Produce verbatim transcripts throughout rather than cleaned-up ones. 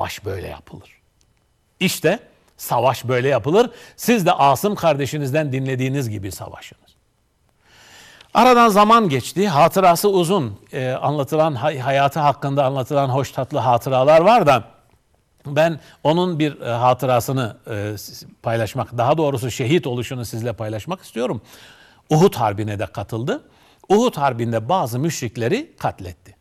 savaş böyle yapılır. İşte savaş böyle yapılır. Siz de Asım kardeşinizden dinlediğiniz gibi savaşınız. Aradan zaman geçti. Hatırası uzun. Ee, anlatılan, hayatı hakkında anlatılan hoş tatlı hatıralar var da ben onun bir e, hatırasını e, paylaşmak, daha doğrusu şehit oluşunu sizle paylaşmak istiyorum. Uhud Harbi'ne de katıldı. Uhud Harbi'nde bazı müşrikleri katletti.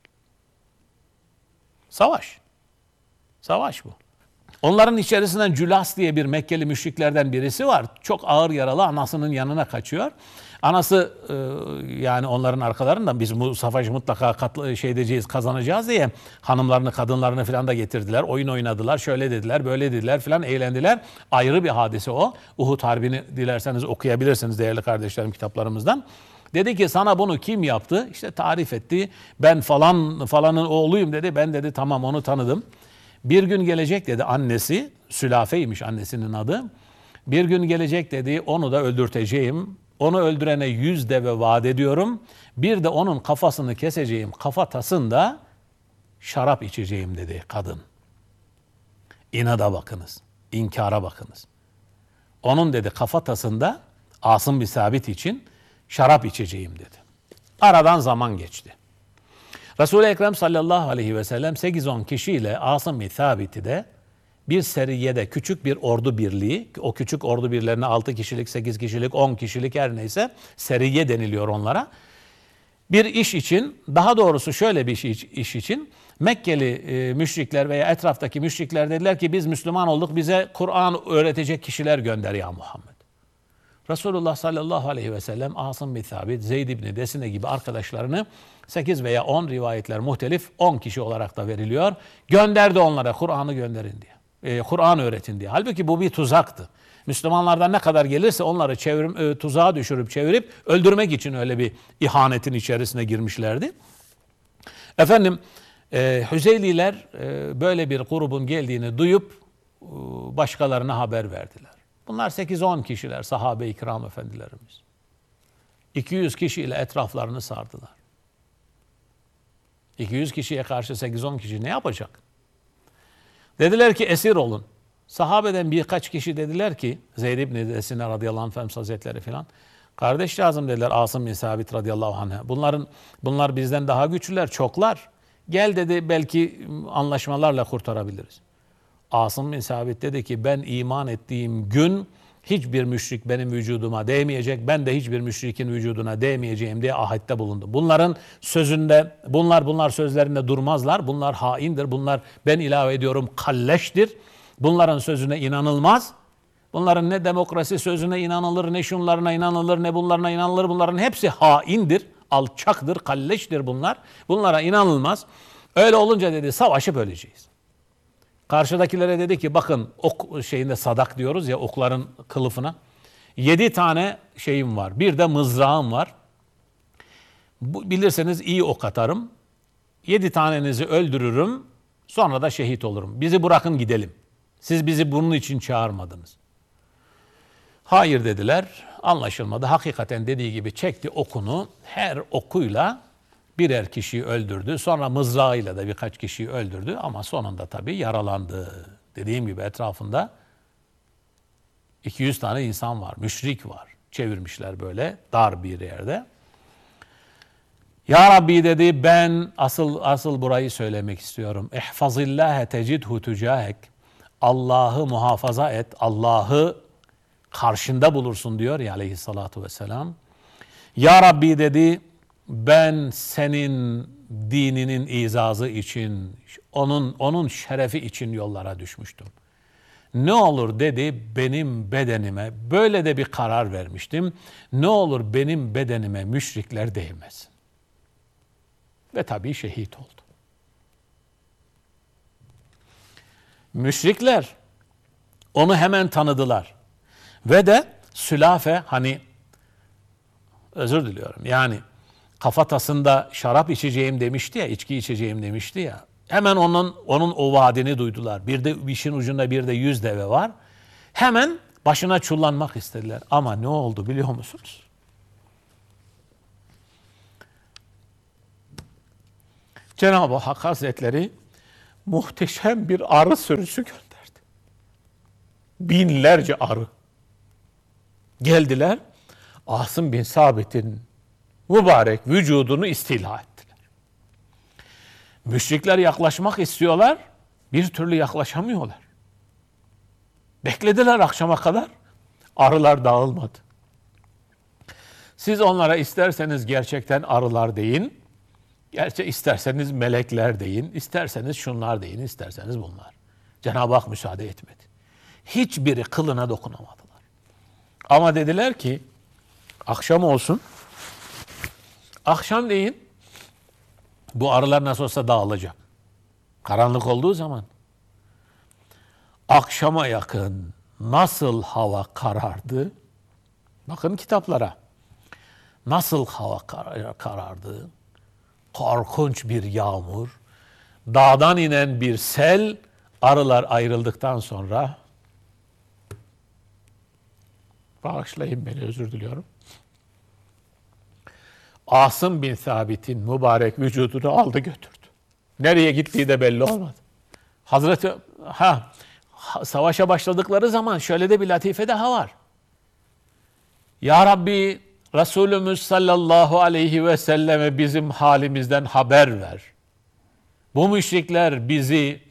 Savaş. Savaş bu. Onların içerisinden Cülas diye bir Mekkeli müşriklerden birisi var. Çok ağır yaralı, anasının yanına kaçıyor. Anası e, yani onların arkalarından biz bu savaşı mutlaka katlı, şey edeceğiz, kazanacağız diye hanımlarını, kadınlarını falan da getirdiler. Oyun oynadılar, şöyle dediler, böyle dediler falan, eğlendiler. Ayrı bir hadise o. Uhud Harbi'ni dilerseniz okuyabilirsiniz değerli kardeşlerim kitaplarımızdan. Dedi ki sana bunu kim yaptı? İşte tarif etti. Ben falan falanın oğluyum dedi. Ben dedi tamam onu tanıdım. Bir gün gelecek dedi annesi, Sülafe'ymiş annesinin adı. Bir gün gelecek dedi onu da öldürteceğim. Onu öldürene yüz deve vaat ediyorum. Bir de onun kafasını keseceğim, kafatasında şarap içeceğim dedi kadın. İnada bakınız, inkara bakınız. Onun dedi kafatasında Asım bin Sabit için şarap içeceğim dedi. Aradan zaman geçti. Resul-i Ekrem sallallahu aleyhi ve sellem sekiz on kişiyle Asım bin Sabit'i de bir seriyede küçük bir ordu birliği, o küçük ordu birlerine altı kişilik, sekiz kişilik, on kişilik her neyse seriye deniliyor onlara. Bir iş için, daha doğrusu şöyle bir iş, iş için Mekkeli e, müşrikler veya etraftaki müşrikler dediler ki biz Müslüman olduk, bize Kur'an öğretecek kişiler gönder ya Muhammed. Resulullah sallallahu aleyhi ve sellem Asım bin Sabit, Zeyd ibn Desine gibi arkadaşlarını sekiz veya on rivayetler muhtelif on kişi olarak da veriliyor. Gönderdi onlara Kur'an'ı gönderin diye. E, Kur'an öğretin diye. Halbuki bu bir tuzaktı. Müslümanlardan ne kadar gelirse onları çevirim, e, tuzağa düşürüp çevirip öldürmek için öyle bir ihanetin içerisine girmişlerdi. Efendim e, Hüzeyliler e, böyle bir grubun geldiğini duyup e, başkalarına haber verdiler. Bunlar sekiz on kişiler sahabe-i kiram efendilerimiz. iki yüz kişiyle etraflarını sardılar. iki yüz kişiye karşı sekiz on kişi ne yapacak? Dediler ki esir olun. Sahabeden birkaç kişi dediler ki Zeyd ibn Desine radıyallahu anh Efendimiz Hazretleri filan. Kardeş lazım dediler Asım bin Sabit radıyallahu anh. Bunların, bunlar bizden daha güçlüler, çoklar. Gel dedi belki anlaşmalarla kurtarabiliriz. Asım bin Sabit dedi ki ben iman ettiğim gün hiçbir müşrik benim vücuduma değmeyecek. Ben de hiçbir müşrikin vücuduna değmeyeceğim diye ahette bulundu. Bunların sözünde, bunlar bunlar sözlerinde durmazlar. Bunlar haindir. Bunlar ben ilave ediyorum kalleştir. Bunların sözüne inanılmaz. Bunların ne demokrasi sözüne inanılır, ne şunlarına inanılır, ne bunlarına inanılır. Bunların hepsi haindir, alçaktır, kalleştir bunlar. Bunlara inanılmaz. Öyle olunca dedi savaşıp öleceğiz. Karşıdakilere dedi ki bakın ok şeyinde sadak diyoruz ya okların kılıfına. Yedi tane şeyim var. Bir de mızrağım var. Bu, bilirseniz iyi ok atarım. Yedi tanenizi öldürürüm. Sonra da şehit olurum. Bizi bırakın gidelim. Siz bizi bunun için çağırmadınız. Hayır dediler. Anlaşılmadı. Hakikaten dediği gibi çekti okunu. Her okuyla birer kişiyi öldürdü. Sonra mızrağıyla da birkaç kişiyi öldürdü. Ama sonunda tabii yaralandı. Dediğim gibi etrafında iki yüz tane insan var. Müşrik var. Çevirmişler böyle dar bir yerde. Ya Rabbi dedi ben asıl asıl burayı söylemek istiyorum. İhfazillâhe tecidhu tücâhek. Allah'ı muhafaza et. Allah'ı karşında bulursun diyor ya aleyhissalatu vesselam. Ya Rabbi dedi ben senin dininin izazı için, onun onun şerefi için yollara düşmüştüm. Ne olur dedi benim bedenime, böyle de bir karar vermiştim. Ne olur benim bedenime müşrikler değmesin. Ve tabii şehit oldu. Müşrikler onu hemen tanıdılar. Ve de Sülafe hani özür diliyorum yani kafatasında şarap içeceğim demişti ya, içki içeceğim demişti ya. Hemen onun onun o vaadini duydular. Bir de işin ucunda bir de yüz deve var. Hemen başına çullanmak istediler. Ama ne oldu biliyor musunuz? Cenab-ı Hak Hazretleri muhteşem bir arı sürüsü gönderdi. Binlerce arı. Geldiler, Asım bin Sabit'in mübarek vücudunu istila ettiler. Müşrikler yaklaşmak istiyorlar, bir türlü yaklaşamıyorlar. Beklediler akşama kadar, arılar dağılmadı. Siz onlara isterseniz gerçekten arılar deyin, gerçi isterseniz melekler deyin, isterseniz şunlar deyin, isterseniz bunlar. Cenab-ı Hak müsaade etmedi. Hiçbiri kılına dokunamadılar. Ama dediler ki, akşam olsun, akşam deyin, bu arılar nasıl olsa dağılacak. Karanlık olduğu zaman, akşama yakın nasıl hava karardı, bakın kitaplara, nasıl hava kar- karardı, korkunç bir yağmur, dağdan inen bir sel, arılar ayrıldıktan sonra, bağışlayın beni, özür diliyorum, Asım bin Sabit'in mübarek vücudunu aldı götürdü. Nereye gittiği de belli olmadı. Hazreti ha savaşa başladıkları zaman şöyle de bir latife daha var. Ya Rabbi, Resulümüz sallallahu aleyhi ve selleme bizim halimizden haber ver. Bu müşrikler bizi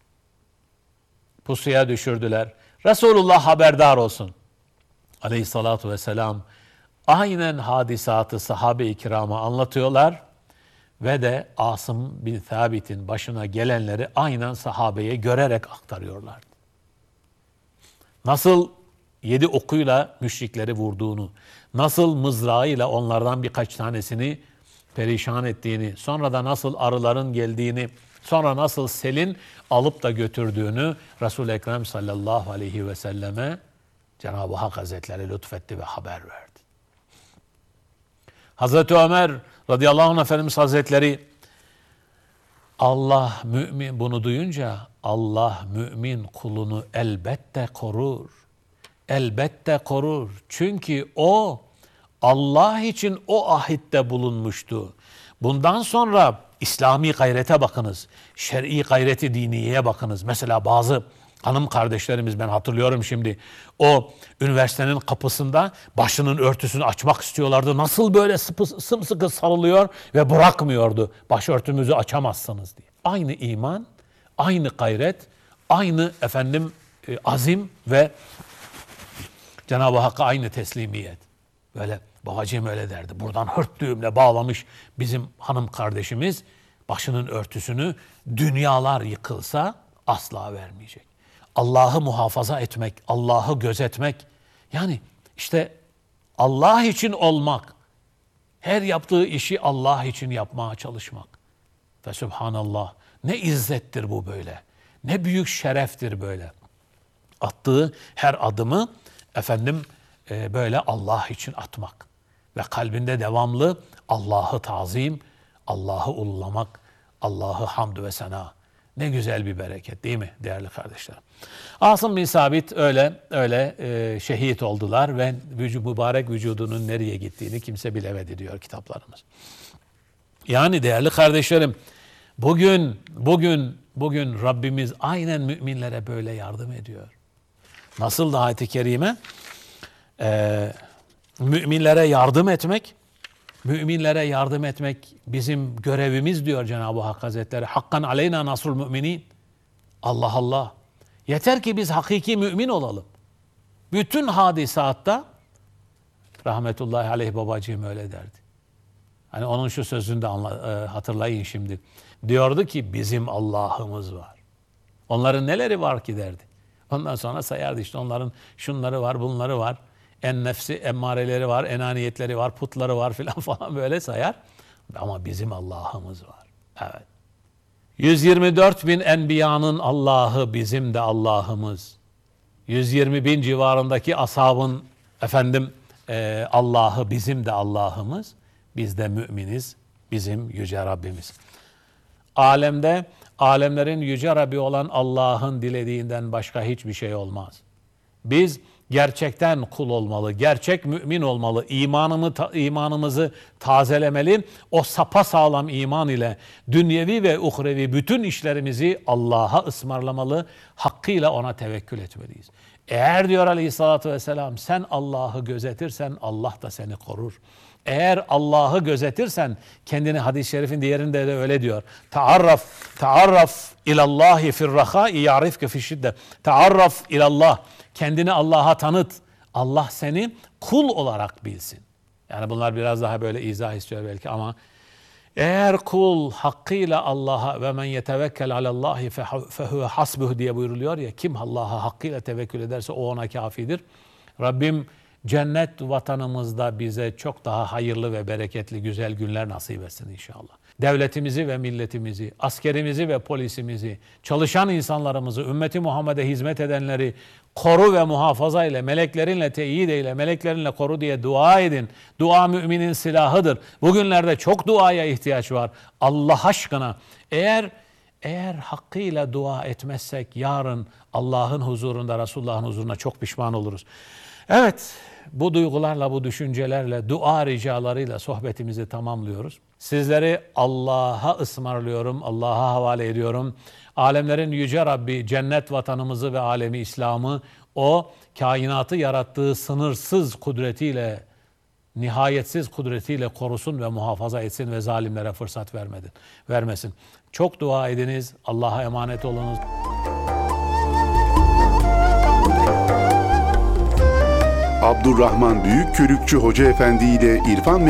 pusuya düşürdüler. Resulullah haberdar olsun. Aleyhissalatu vesselam aynen hadisatı sahabe-i kirama anlatıyorlar ve de Asım bin Sabit'in başına gelenleri aynen sahabeye görerek aktarıyorlar. Nasıl yedi okuyla müşrikleri vurduğunu, nasıl mızrağıyla onlardan birkaç tanesini perişan ettiğini, sonra da nasıl arıların geldiğini, sonra nasıl selin alıp da götürdüğünü Resul-i Ekrem sallallahu aleyhi ve selleme Cenab-ı Hak Hazretleri lütfetti ve haber verdi. Hazreti Ömer radıyallahu anh Efendimiz Hazretleri Allah mümin bunu duyunca Allah mümin kulunu elbette korur. Elbette korur. Çünkü o Allah için o ahitte bulunmuştu. Bundan sonra İslami gayrete bakınız. Şer'i gayreti diniyeye bakınız. Mesela bazı hanım kardeşlerimiz, ben hatırlıyorum şimdi, o üniversitenin kapısında başının örtüsünü açmak istiyorlardı. Nasıl böyle sıpı, sımsıkı sarılıyor ve bırakmıyordu. Başörtümüzü açamazsınız diye. Aynı iman, aynı gayret, aynı efendim e, azim ve Cenab-ı Hakk'a aynı teslimiyet. Böyle babacığım öyle derdi. Buradan hırt düğümle bağlamış bizim hanım kardeşimiz başının örtüsünü dünyalar yıkılsa asla vermeyecek. Allah'ı muhafaza etmek, Allah'ı gözetmek, yani işte Allah için olmak, her yaptığı işi Allah için yapmaya çalışmak. Ve Subhanallah, ne izzettir bu böyle, ne büyük şereftir böyle. Attığı her adımı efendim e, böyle Allah için atmak ve kalbinde devamlı Allah'ı tazim, Allah'ı ulullamak, Allah'ı hamd ve sena. Ne güzel bir bereket değil mi değerli kardeşlerim? Asım bin Sabit öyle öyle e, şehit oldular ve vücud, mübarek vücudunun nereye gittiğini kimse bilemedi diyor kitaplarımız. Yani değerli kardeşlerim, bugün bugün bugün Rabbimiz aynen müminlere böyle yardım ediyor. Nasıl da ayet-i kerime e, müminlere yardım etmek, müminlere yardım etmek bizim görevimiz diyor Cenab-ı Hak Hazretleri. Hakkan aleyna nasrul müminin. Allah Allah. Yeter ki biz hakiki mümin olalım. Bütün hadisatta rahmetullahi aleyh babacığım öyle derdi. Hani onun şu sözünü de anla, e, hatırlayın şimdi. Diyordu ki bizim Allah'ımız var. Onların neleri var ki derdi. Ondan sonra sayardı işte onların şunları var, bunları var. En nefsi emmareleri var, enaniyetleri var, putları var filan falan böyle sayar. Ama bizim Allah'ımız var. Evet. yüz yirmi dört bin enbiyanın Allah'ı bizim de Allah'ımız. yüz yirmi bin civarındaki ashabın efendim e, Allah'ı bizim de Allah'ımız. Biz de müminiz, bizim yüce Rabbimiz. Alemde, alemlerin yüce Rabbi olan Allah'ın dilediğinden başka hiçbir şey olmaz. Biz gerçekten kul olmalı, gerçek mümin olmalı, imanımı, ta, imanımızı tazelemeli, o sapasağlam iman ile dünyevi ve uhrevi bütün işlerimizi Allah'a ısmarlamalı, hakkıyla ona tevekkül etmeliyiz. Eğer diyor Aleyhisselatü Vesselam sen Allah'ı gözetirsen Allah da seni korur. Eğer Allah'ı gözetirsen kendini hadis-i şerifin diğerinde de öyle diyor. Taarraf, taarraf ilallahi firraha'i ya'rifke fi'şidde. Taarraf ilallah. Kendini Allah'a tanıt. Allah seni kul olarak bilsin. Yani bunlar biraz daha böyle izah istiyor belki ama eğer kul hakkıyla Allah'a ve men yetevekkel alallahi fehuve hasbuh diye buyuruluyor ya, kim Allah'a hakkıyla tevekkül ederse o ona kafidir. Rabbim cennet vatanımızda bize çok daha hayırlı ve bereketli güzel günler nasip etsin inşallah. Devletimizi ve milletimizi, askerimizi ve polisimizi, çalışan insanlarımızı, ümmeti Muhammed'e hizmet edenleri koru ve muhafaza ile, meleklerinle teyit eyle, meleklerinle koru diye dua edin. Dua müminin silahıdır. Bugünlerde çok duaya ihtiyaç var. Allah aşkına eğer eğer hakkıyla dua etmezsek yarın Allah'ın huzurunda, Resulullah'ın huzurunda çok pişman oluruz. Evet, bu duygularla, bu düşüncelerle, dua ricalarıyla sohbetimizi tamamlıyoruz. Sizleri Allah'a ısmarlıyorum, Allah'a havale ediyorum. Alemlerin yüce Rabbi cennet vatanımızı ve alemi İslam'ı o kainatı yarattığı sınırsız kudretiyle, nihayetsiz kudretiyle korusun ve muhafaza etsin ve zalimlere fırsat vermedin, vermesin. Çok dua ediniz, Allah'a emanet olunuz. Abdurrahman Büyükkörükçü Hoca Efendi ile İrfan